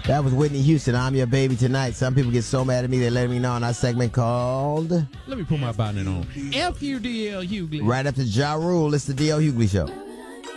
That was Whitney Houston. I'm your baby tonight. Some people get so mad at me, they let me know on our segment called Let me put my bonnet on. FUDL Hughley. Right After Ja Rule. It's the DL Hughley Show.